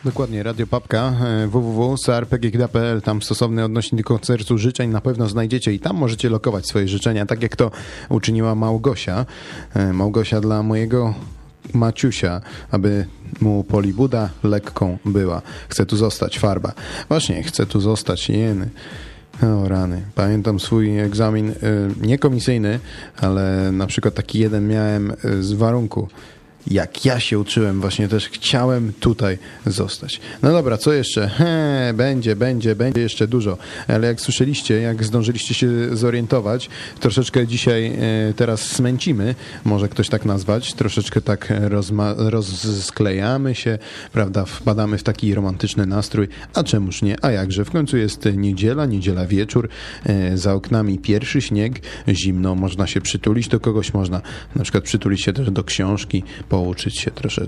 Dokładnie, Radio Papka, www.sarpegigda.pl, tam stosowny odnośnik do koncertu życzeń na pewno znajdziecie i tam możecie lokować swoje życzenia, tak jak to uczyniła Małgosia. Małgosia dla mojego Maciusia, aby mu polibuda lekką była. Chcę tu zostać, farba. Właśnie, chcę tu zostać, jeny. O rany. Pamiętam swój egzamin, nie komisyjny, ale na przykład taki jeden miałem z warunku. Jak ja się uczyłem, właśnie też chciałem tutaj zostać. No dobra, co jeszcze? Będzie jeszcze dużo. Ale jak słyszeliście, jak zdążyliście się zorientować, troszeczkę dzisiaj teraz smęcimy, może ktoś tak nazwać, troszeczkę tak rozsklejamy się, prawda, wpadamy w taki romantyczny nastrój, a czemuż nie, a jakże, w końcu jest niedziela wieczór, za oknami pierwszy śnieg, zimno, można się przytulić do kogoś, można na przykład przytulić się też do książki, pouczyć się troszeczkę.